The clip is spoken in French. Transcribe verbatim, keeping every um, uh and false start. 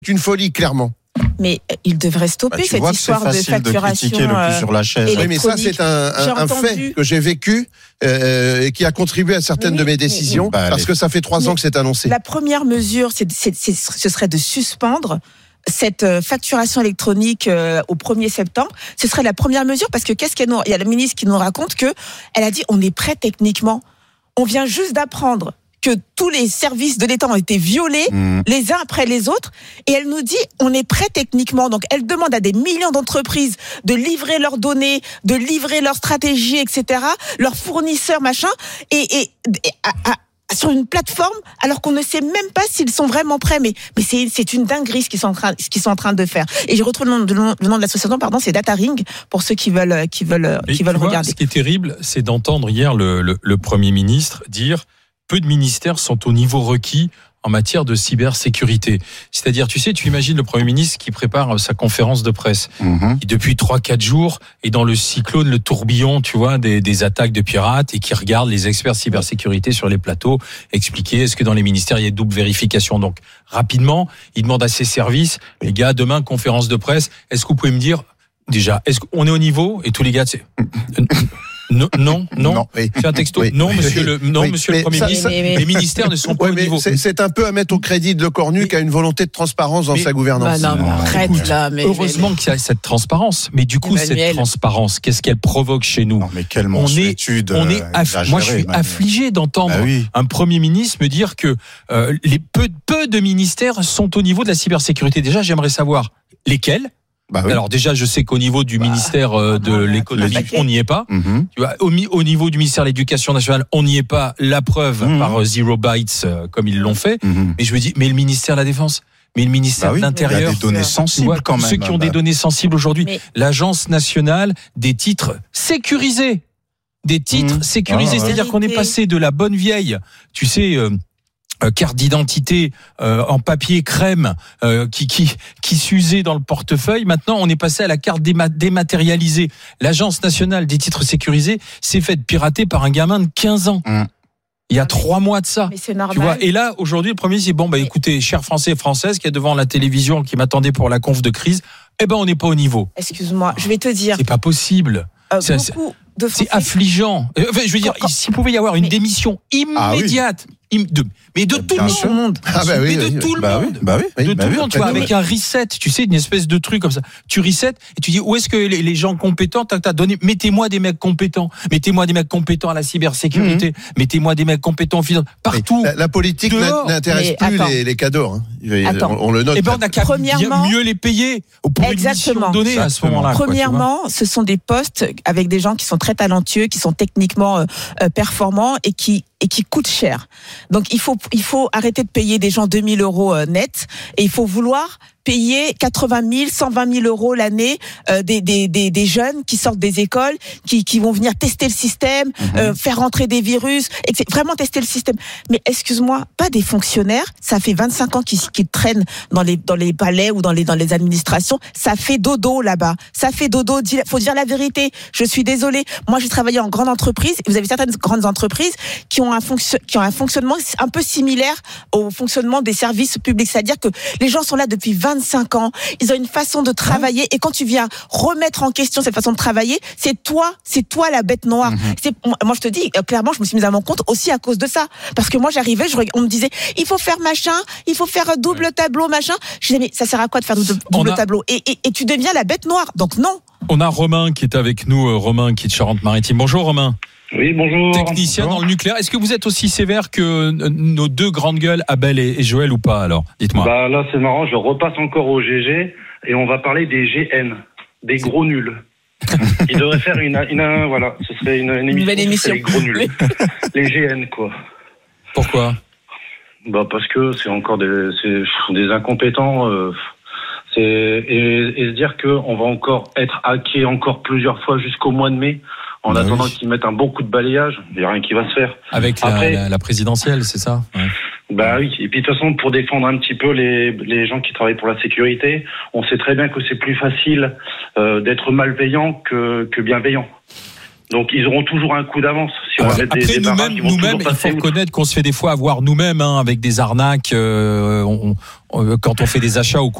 C'est une folie, clairement. Mais il devrait stopper bah, cette histoire de facturation de le plus sur la chaise. Oui, mais ça, c'est un, un, un fait que j'ai vécu euh, et qui a contribué à certaines oui, de mes décisions, mais, parce que ça fait trois ans que c'est annoncé. La première mesure, c'est, c'est, c'est, ce serait de suspendre cette facturation électronique euh, au premier septembre. Ce serait la première mesure, parce que qu'est-ce qu'elle nous... Il y a la ministre qui nous raconte que elle a dit on est prêt techniquement. On vient juste d'apprendre que tous les services de l'État ont été violés, mmh. les uns après les autres, et elle nous dit on est prêt techniquement. Donc elle demande à des millions d'entreprises de livrer leurs données, de livrer leurs stratégies, et cetera, leurs fournisseurs, machin, et, et, et à, à, sur une plateforme, alors qu'on ne sait même pas s'ils sont vraiment prêts. Mais, mais c'est, c'est une dinguerie ce qu'ils sont en train, ce qu'ils sont en train de faire. Et je retrouve le nom de, le nom de l'association, pardon, c'est Dataring, pour ceux qui veulent, qui veulent, qui veulent regarder. Vois, ce qui est terrible, c'est d'entendre hier le, le, le Premier ministre dire peu de ministères sont au niveau requis en matière de cybersécurité. C'est-à-dire, tu sais, tu imagines le Premier ministre qui prépare sa conférence de presse, mmh. qui depuis trois quatre jours est dans le cyclone, le tourbillon, tu vois, des, des attaques de pirates et qui regarde les experts cybersécurité sur les plateaux expliquer est-ce que dans les ministères il y a double vérification. Donc, rapidement, il demande à ses services, les gars, demain, conférence de presse, est-ce que vous pouvez me dire, déjà, est-ce qu'on est au niveau? Et tous les gars, c'est... Non, non, non. non oui. C'est un texto. Oui. Non, monsieur le, non, oui. monsieur le Premier ça, ministre. Ça, les ministères ne sont pas oui, au niveau. C'est, c'est un peu à mettre au crédit de Lecornu qui a une volonté de transparence dans mais, sa gouvernance. Bah non, arrête là. Mais heureusement mais, qu'il y a cette transparence. Mais du coup, Emmanuel. cette transparence, qu'est-ce qu'elle provoque chez nous? Non, mais quelle monstruitude. On est, on est aff- moi, je suis Emmanuel. affligé d'entendre bah oui. un Premier ministre me dire que euh, les peu, peu de ministères sont au niveau de la cybersécurité. Déjà, j'aimerais savoir lesquels. Bah oui. Alors déjà, je sais qu'au niveau du bah, ministère euh, de ah, l'économie, on n'y est pas. Mm-hmm. Tu vois, au, au niveau du ministère de l'Éducation nationale, on n'y est pas. La preuve mm-hmm. par Zero Bytes, euh, comme ils l'ont fait. Mm-hmm. Mais je me dis, mais le ministère de la Défense, mais le ministère bah oui, de l'Intérieur, il y a des données sensibles vois, quand même. Ceux qui ont bah. des données sensibles aujourd'hui, mais... l'Agence nationale des titres sécurisés, des titres mmh. sécurisés, ah, c'est-à-dire ouais. qu'on est passé de la bonne vieille, tu sais. Euh, carte d'identité euh, en papier crème euh, qui qui qui s'usait dans le portefeuille. Maintenant, on est passé à la carte déma- dématérialisée. L'Agence nationale des titres sécurisés s'est faite pirater par un gamin de quinze ans. Mmh. Il y a trois mois de ça. Mais c'est normal. Tu vois. Et là, aujourd'hui, le Premier ministre dit bon, bah écoutez, chers Français et Françaises qui est devant la télévision, qui m'attendaient pour la conf de crise, eh ben on n'est pas au niveau. Excuse-moi, je vais te dire. C'est pas possible. Euh, c'est, beaucoup de Français... c'est affligeant. Enfin, je veux dire, quand... s'il pouvait y avoir une mais... démission immédiate. Ah oui. De, mais de tout le monde, ah bah oui, mais de oui, tout le bah monde, oui, bah oui, de bah tout oui, le monde, tu vois, avec oui. un reset, tu sais, une espèce de truc comme ça. Tu reset et tu dis où est-ce que les, les gens compétents, t'as, t'as donné, mettez-moi des mecs compétents, mettez-moi des mecs compétents à la cybersécurité, mmh. mettez-moi des mecs compétents au finance, partout. La, la politique dehors. n'intéresse mais, plus les, les cadors. Hein. Attends. On, on le note. Et ben on a qu'à mieux les payer pour une mission donnée à ce moment-là. Premièrement, quoi, ce sont des postes avec des gens qui sont très talentueux, qui sont techniquement euh, performants et qui et qui coûtent cher. Donc il faut il faut arrêter de payer des gens deux mille euros euh, net et il faut vouloir payer quatre-vingt mille, cent vingt mille euros l'année euh, des, des, des, des jeunes qui sortent des écoles, qui, qui vont venir tester le système, mmh. euh, faire rentrer des virus, et vraiment tester le système. Mais excuse-moi, pas des fonctionnaires, ça fait vingt-cinq ans qu'ils, qu'ils traînent dans les, dans les palais ou dans les, dans les administrations, ça fait dodo là-bas, ça fait dodo, faut dire la vérité, je suis désolée. Moi j'ai travaillé en grande entreprise, vous avez certaines grandes entreprises qui ont un, fonction, qui ont un fonctionnement un peu similaire au fonctionnement des services publics, c'est-à-dire que les gens sont là depuis vingt-cinq ans, ils ont une façon de travailler et quand tu viens remettre en question cette façon de travailler, c'est toi, c'est toi la bête noire. Mmh. C'est, moi je te dis, clairement, je me suis mise à mon compte aussi à cause de ça. Parce que moi j'arrivais, je, on me disait, il faut faire machin, il faut faire double tableau, machin. Je disais, mais ça sert à quoi de faire double, double a... tableau et, et, et tu deviens la bête noire, donc non. On a Romain qui est avec nous, Romain qui est de Charente-Maritime. Bonjour Romain. Oui, bonjour. Technicien bonjour. Dans le nucléaire. Est-ce que vous êtes aussi sévère que nos deux grandes gueules, Abel et Joël, ou pas alors? Dites-moi. Bah là, c'est marrant, je repasse encore au G G et on va parler des G N, des gros nuls. Ils devraient faire une, une, voilà, ce serait une, une émission, émission. Les gros nuls. Les G N, quoi. Pourquoi? Bah parce que c'est encore des, c'est des incompétents. Euh, c'est et, et se dire que on va encore être hacké encore plusieurs fois jusqu'au mois de mai. En bah attendant oui. qu'ils mettent un bon coup de balayage, il n'y a rien qui va se faire. Avec la, Après, la, la présidentielle, c'est ça? Ouais. Bah oui. Et puis de toute façon, pour défendre un petit peu les, les gens qui travaillent pour la sécurité, on sait très bien que c'est plus facile euh, d'être malveillant que, que bienveillant. Donc ils auront toujours un coup d'avance. Si on va mettre Après, des, des nous-mêmes, nous-mêmes, il faut reconnaître qu'on se fait des fois avoir nous-mêmes hein, avec des arnaques euh, on, on, quand on fait des achats ou quoi.